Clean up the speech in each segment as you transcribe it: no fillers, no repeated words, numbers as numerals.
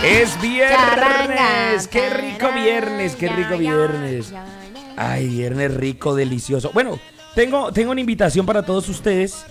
Es viernes. Qué rico viernes, qué rico viernes. Ay, viernes rico, delicioso. Bueno, tengo una invitación para todos ustedes.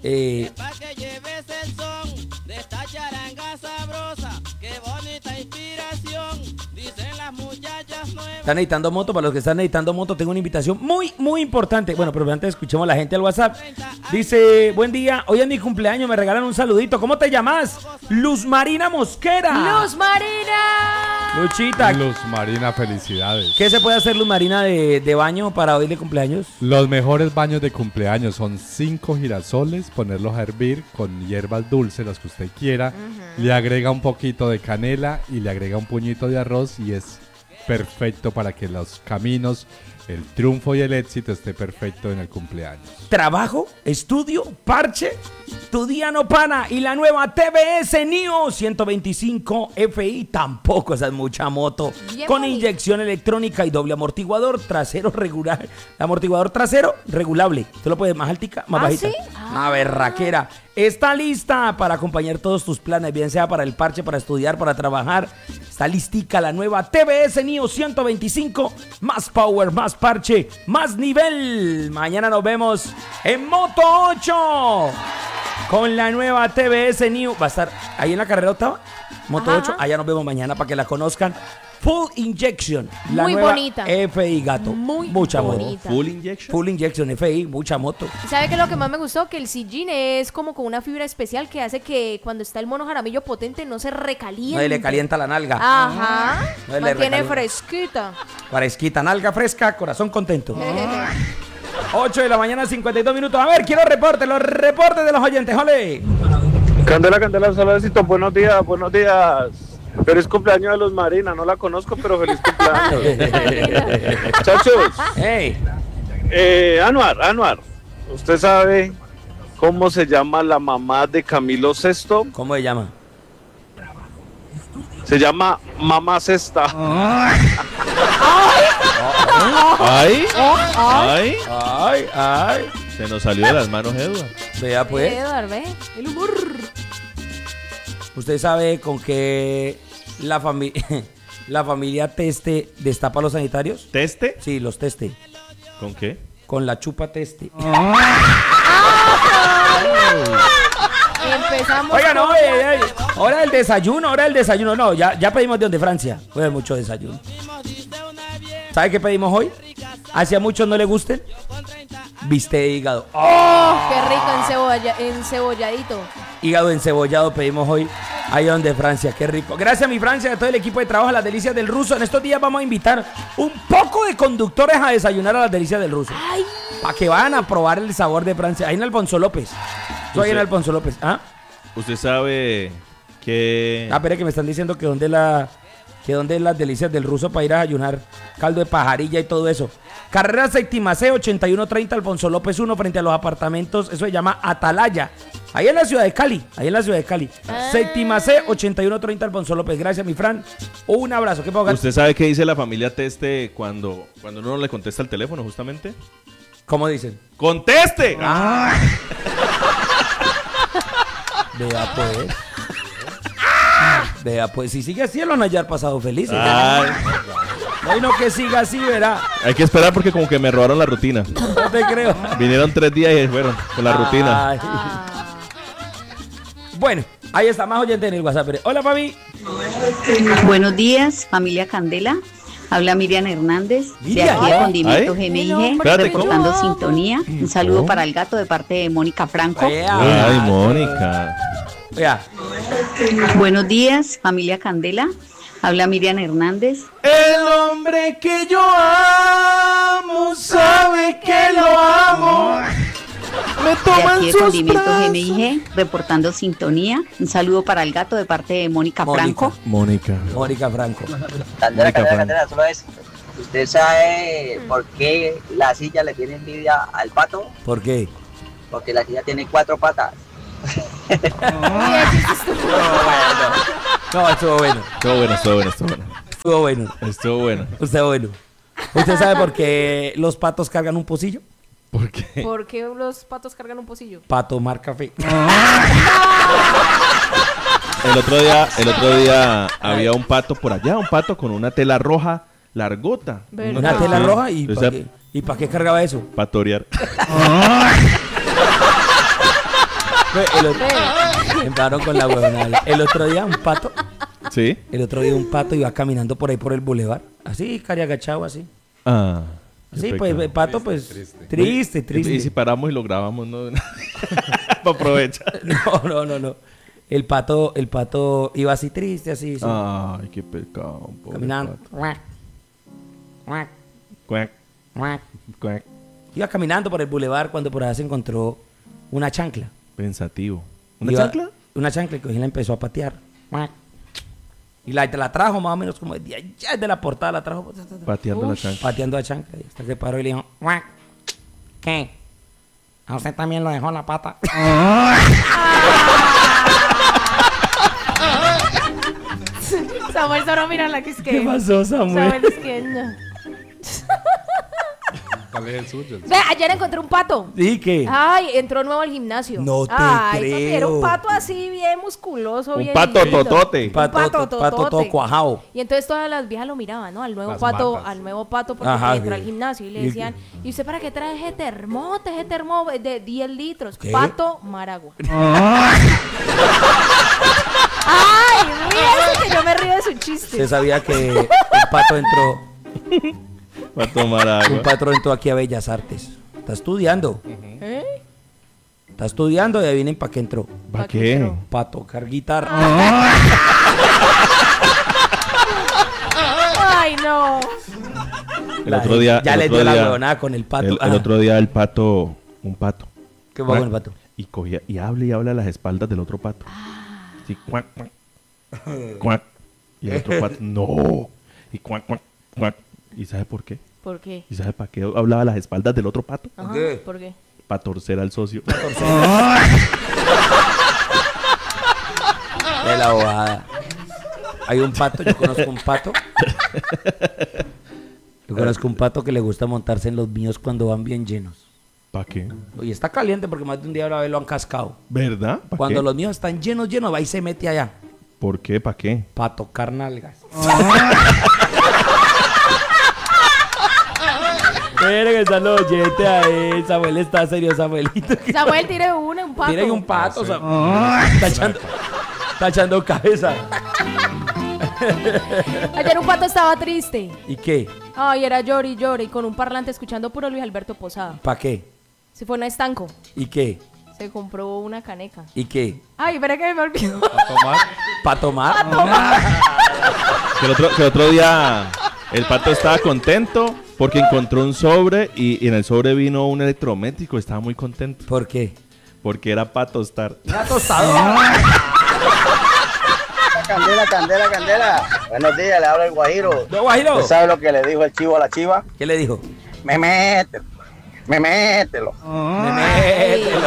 Están editando moto, para los que están editando moto tengo una invitación muy, muy importante. Bueno, pero antes escuchemos a la gente al WhatsApp. Dice, buen día, hoy es mi cumpleaños, me regalan un saludito. ¿Cómo te llamas? Luz Marina Mosquera. ¡Luz Marina! Luchita. Luz Marina, felicidades. ¿Qué se puede hacer, Luz Marina, de baño para hoy de cumpleaños? Los mejores baños de cumpleaños son 5 girasoles, ponerlos a hervir con hierbas dulces, las que usted quiera. Le agrega un poquito de canela y le agrega un puñito de arroz y es perfecto para que los caminos, el triunfo y el éxito esté perfecto en el cumpleaños. Trabajo, estudio, parche, tu día no para. Y la nueva TBS NIO 125 FI tampoco, esa es mucha moto. Bien con bonito. inyección electrónica y doble amortiguador trasero regular. Amortiguador trasero regulable. Tú lo puedes más altica, más bajita. ¿sí? Una berraquera. Está lista para acompañar todos tus planes, bien sea para el parche, para estudiar, para trabajar. Está listica la nueva TBS NIO 125. Más power, más parche, más nivel. Mañana nos vemos en Moto 8 con la nueva TBS NIO. Va a estar ahí en la carrera octava, Moto Ajá. 8. Allá nos vemos mañana para que la conozcan. Full Injection. La Muy nueva bonita. FI, gato. Mucha moto. bonita. Full injection. Full Injection FI, mucha moto. ¿Y sabe qué es lo que más me gustó? Que el sillín es como con una fibra especial que hace que cuando está el mono jaramillo potente no se recaliente. No le calienta la nalga. Ajá. No le Mantiene recalienta. fresquita. Fresquita, nalga fresca, corazón contento. 8 de la mañana, 52 minutos. A ver, quiero los reportes de los oyentes, ¡ole! Candela, Candela, saludcito, buenos días, buenos días. Feliz cumpleaños de Luz Marina, no la conozco, pero feliz cumpleaños. Muchachos, ¡Ey! Anuar, ¿usted sabe cómo se llama la mamá de Camilo VI? ¿Cómo se llama? Se llama Mamá Cesta. Ay, ay, ¡Ay! se nos salió de las manos Edward. Vea pues. Edward, ¿ve? El humor. ¿Usted sabe con qué la familia Teste destapa los sanitarios? ¿Teste? Sí, los Teste. ¿Con qué? Con la chupa Teste. Empezamos. Oiga, no, con- hora del desayuno. No, ya pedimos de donde Francia. Fue mucho desayuno. ¿Sabe qué pedimos hoy? Hacia muchos no le gusten. Bistec de hígado. Qué rico encebolladito. Hígado encebollado pedimos hoy. Ahí donde Francia, qué rico. Gracias mi Francia, a todo el equipo de trabajo, a las delicias del ruso. En estos días vamos a invitar un poco de conductores a desayunar a las delicias del ruso. Ay, Para que vayan a probar el sabor de Francia. Ahí en Alfonso López. Yo ahí en Alfonso López. ¿Ah? ¿Usted sabe que Espera que me están diciendo que dónde las delicias del ruso para ir a ayunar, caldo de pajarilla y todo eso. Carrera séptima C, 8130 Alfonso López 1 frente a los apartamentos, eso se llama Atalaya. Ahí en la ciudad de Cali, Séptima C, 8130 Alfonso López. Gracias, mi Fran. Un abrazo. ¿Qué puedo ganar? ¿Usted sabe qué dice la familia Teste cuando uno no le contesta el teléfono justamente? ¿Cómo dicen? ¡Conteste! Vea pues, si sigue así, el van a hallar pasado felices. Ay, Bueno, que siga así, verá. hay que esperar porque como que me robaron la rutina. No te creo. Vinieron 3 días y fueron con la rutina. Ay. Bueno, ahí está, más oyente en el WhatsApp. Hola, papi. Buenos días, familia Candela. Habla Miriam Hernández, de Miriam. aquí de Condimento Ay. GMIG, Espérate, reportando ¿cómo? sintonía. Un saludo para el gato de parte de Mónica Franco. Ay, Mónica. Vea. Buenos días, familia Candela. Habla Miriam Hernández. El hombre que yo amo sabe que lo amo. Me De toma aquí en de sus Condimento brazos. GMIG, reportando sintonía. Un saludo para el gato de parte de Mónica Franco. Mónica. Mónica Franco. Mónica Franco. Candela, solo es. ¿Usted sabe por qué la silla le tiene envidia al pato? ¿Por qué? Porque la silla tiene 4 patas. No, estuvo bueno. Estuvo bueno. ¿Usted sabe por qué los patos cargan un pocillo? ¿Por qué? ¿por qué los patos cargan un pocillo? Para tomar café. El otro día había un pato por allá, un pato con una tela roja largota. ¿Verdad? Una tela Sí. roja y O ¿para sea, qué? ¿Y para qué cargaba eso? para torear. Empezaron con la huevonada. El otro día un pato iba caminando por ahí por el bulevar. Así, cari agachado, así. Ah. Así, pues el pato, pues, triste. Y si paramos y lo grabamos, ¿no? Para aprovechar. No. El pato iba así triste, así. Ay, qué pecado. Pobre Caminando. pato. Cuac, cuac. Iba caminando por el bulevar cuando por allá se encontró una chancla. Pensativo. ¿Una Iba- chancla? Una chancla que la empezó a patear. Y la trajo más o menos como de allá de la portada, la trajo Pateando la chancla. pateando a chancla. Y hasta que paró y le dijo, "Guac, ¿qué? ¿A usted también lo dejó la pata?" Samuel solo mira la que es que. ¿Qué pasó, Samuel? Samuel es que no. ¿Cuál es el suyo? Ve, ayer encontré un pato. ¿Y qué? Ay, entró nuevo al gimnasio. No te Ay, creo. papi, era un pato así bien musculoso, Un bien pato lindo. totote. Un pato Pato todo totote. cuajado. Y entonces todas las viejas lo miraban, ¿no? Al nuevo Las pato, matas. porque Ajá, entró sí. al gimnasio y le Y- decían, ¿y usted para qué trae ese termo de 10 litros? ¿Qué? Pato Maragua. Ay, ríese que yo me río de su chiste. Se sabía que un pato entró, Para tomar agua. un pato entró aquí a Bellas Artes. Está estudiando. ¿Eh? Está estudiando y adivinen para qué entró. ¿Para ¿Pa' qué qué? entró? Para tocar guitarra. Ay, no. El otro día. Ya el le otro dio la día- huevonada con el pato. El Ah, otro día el pato, un pato. ¿Qué va con el pato? Y cogía y habla a las espaldas del otro pato. Sí, cuac, cuac. Cuac. Y el otro pato, no. Y cuac, cuac, cuac. ¿Y sabe por qué? ¿Por qué? ¿Y sabe para qué hablaba a las espaldas del otro pato? Ajá, qué? ¿por qué? Para torcer al socio. De la bobada. Hay un pato, yo conozco un pato. Yo conozco un pato que le gusta montarse en los míos cuando van bien llenos. ¿Para qué? Y está caliente porque más de un día a la vez lo han cascado. ¿Verdad? ¿Para Cuando qué? los míos están llenos, va y se mete allá. ¿Por qué? ¿Para qué? Para tocar nalgas. Miren que están los oyentes ahí. Samuel está serio, Samuelito. Samuel, tire un pato. Tienen un pato. Está echando cabeza. Ayer un pato estaba triste. ¿Y qué? Ay, era llori, llori, con un parlante escuchando puro Luis Alberto Posada. ¿Para qué? Se fue a un estanco. ¿Y qué? Se compró una caneca. ¿Y qué? Ay, espera que me olvidó. ¿A tomar? ¿Para tomar? Que el otro día el pato estaba contento porque encontró un sobre y en el sobre vino un electrométrico. Estaba muy contento ¿Por qué? porque era para tostar. Una tostadora. Candela. Buenos días, le habla el Guajiro. ¿No, Guajiro? ¿Usted sabe lo que le dijo el chivo a la chiva? ¿Qué le dijo? Mételo. Mételo. Mételo.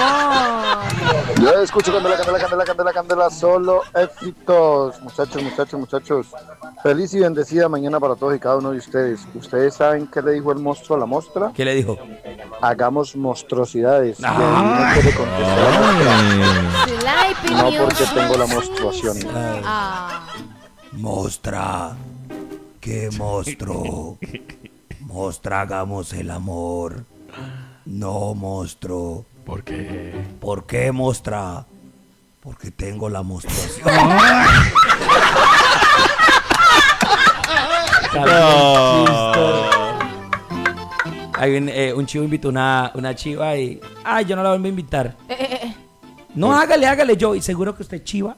Yo escucho Candela, solo éxitos. Muchachos. Feliz y bendecida mañana para todos y cada uno de ustedes. ¿Ustedes saben qué le dijo el monstruo a la mostra? ¿Qué le dijo? Hagamos monstruosidades. Y Ah. adivinen qué le contestó la mostra. Sleepy No News. porque tengo la menstruación. Ah. Mostra. ¿Qué monstruo? Mostra, hagamos el amor. No, monstruo. ¿Por qué? ¿Por qué, mostra? Porque tengo la menstruación. Hay un chivo invitó una chiva y... Ay, yo no la vuelvo a invitar. No, hágale yo. Y seguro que usted es chiva.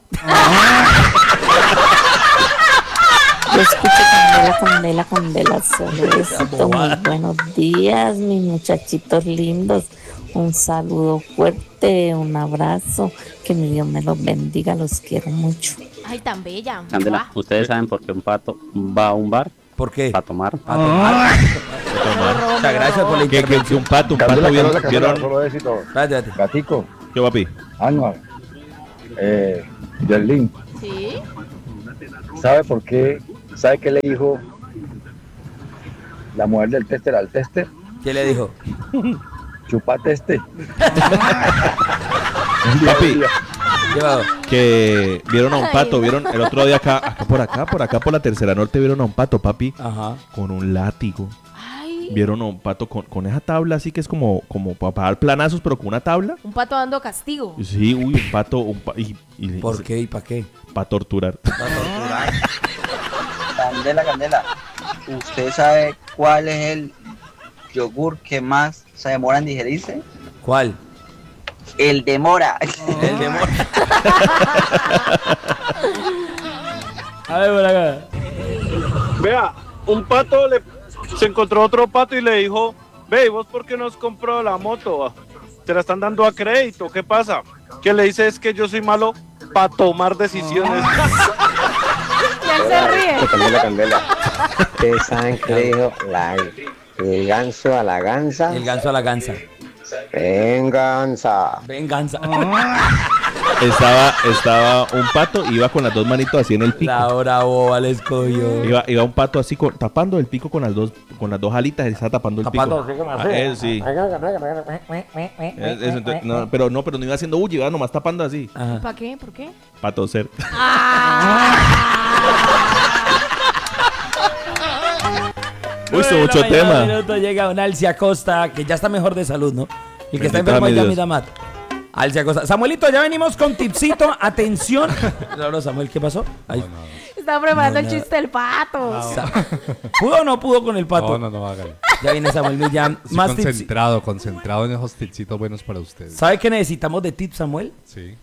Yo escucho Candela, solo éxito. Muy buenos días, mis muchachitos lindos. Un saludo fuerte, un abrazo. Que mi Dios me los bendiga, los quiero mucho. Ay, tan bella. Candela, ¿ustedes saben por qué un pato va a un bar? ¿Por qué? Para tomar. Para tomar. Muchas gracias por la intervención. Que un pato ¿vieron? Solo éxito. Espérate. Gatico, ¿Qué papi? Anuar, Yerlin, ¿Sí? ¿sabe por qué? ¿Sabe qué le dijo la mujer del tester al tester? ¿Qué le dijo? Chupate este. Papi, que vieron a un pato, vieron el otro día acá por la Tercera Norte vieron a un pato, papi, con un látigo. Vieron a un pato con esa tabla así que es como para dar planazos, pero con una tabla. Un pato dando castigo. Sí, un pato. ¿Por qué y para qué? Para torturar. Candela, ¿usted sabe cuál es el yogur que más se demora en digerirse? ¿Cuál? El de mora. El de mora. A ver, por acá. Vea, un pato se encontró otro pato y le dijo, ve, ¿y vos por qué no has comprado la moto? Te la están dando a crédito, ¿qué pasa? Que le dice es que yo soy malo para tomar decisiones. Ya se ríe. Candela. ¿Ustedes saben qué le dijo el ganso a la gansa? El ganso a la gansa. Venganza. Estaba un pato, iba con las dos manitos así en el pico. La hora boba le escogió. Iba un pato así tapando el pico con las dos alitas, estaba tapando el pico. Sí. Pero no iba haciendo bulla, iba nomás tapando así. ¿Para qué? ¿Por qué? Para toser. Uy, es mucho tema. Llega un Alcia Acosta, que ya está mejor de salud, ¿no? Y que está enfermo ya, mira, Matt. Alcia Acosta. Samuelito, ya venimos con tipsito. Atención. No, Samuel, ¿qué pasó? Estaba preparando el chiste del pato. ¿Pudo o no pudo con el pato? No, hágale. Ya viene Samuel Millán. Más concentrado en esos tipsitos buenos para ustedes. ¿Sabe qué necesitamos de tips, Samuel? Sí.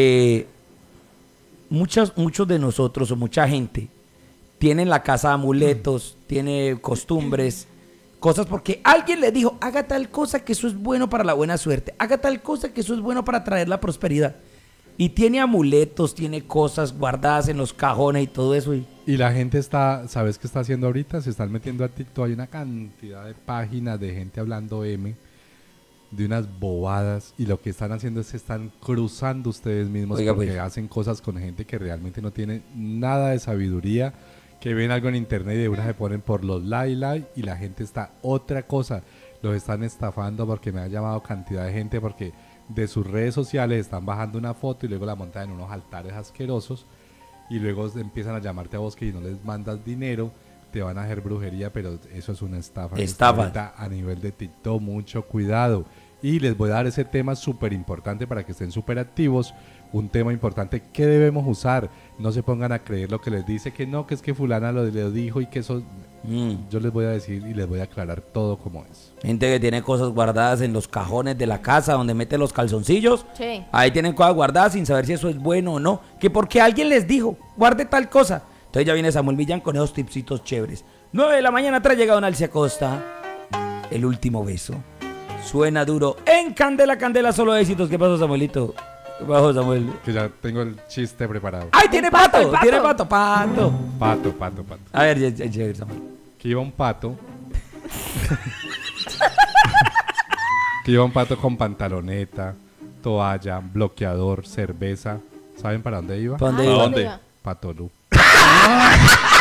Muchos de nosotros o mucha gente tiene en la casa amuletos, tiene costumbres, cosas porque alguien le dijo, haga tal cosa que eso es bueno para la buena suerte, haga tal cosa que eso es bueno para traer la prosperidad. Y tiene amuletos, tiene cosas guardadas en los cajones y todo eso. Y la gente ¿sabes qué está haciendo ahorita? Se están metiendo a TikTok, hay una cantidad de páginas de gente hablando de unas bobadas, y lo que están haciendo es se están cruzando ustedes mismos. Oiga, porque hacen cosas con gente que realmente no tiene nada de sabiduría, que ven algo en internet y de una se ponen por los like y la gente está otra cosa. Los están estafando porque me ha llamado cantidad de gente porque de sus redes sociales están bajando una foto y luego la montan en unos altares asquerosos y luego empiezan a llamarte a vos que si no les mandas dinero te van a hacer brujería, pero eso es una estafa. A nivel de TikTok, mucho cuidado. Y les voy a dar ese tema súper importante para que estén súper activos. Un tema importante que debemos usar. No se pongan a creer lo que les dice, que no, que es que fulana lo dijo y que eso... Yo les voy a decir y les voy a aclarar todo como es. Gente que tiene cosas guardadas en los cajones de la casa donde mete los calzoncillos. Sí. Ahí tienen cosas guardadas sin saber si eso es bueno o no. Que porque alguien les dijo, guarde tal cosa. Entonces ya viene Samuel Millán con esos tipsitos chéveres. 9 de la mañana atrás llega Don Alcia Acosta. El último beso. Suena duro en Candela, solo éxitos. ¿Qué pasó, Samuelito? ¿Qué pasó, Samuel? Que ya tengo el chiste preparado. ¡Ay, tiene pato! ¡Tiene pato! Pato. A ver, ya, Samuel. Que iba un pato. Que iba un pato con pantaloneta, toalla, bloqueador, cerveza. ¿Saben para dónde iba? ¿Para dónde iba? Patolú.